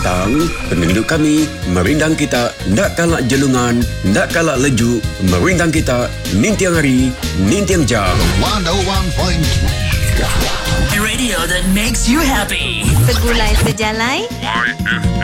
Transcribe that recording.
petang, pengenduk kami merindang kita nak kalak jelungan, nak kalak lejuk, merindang kita nintiang hari, nintiang jam. 101.3 Radio that makes you happy. Segulai sejalai. YFM.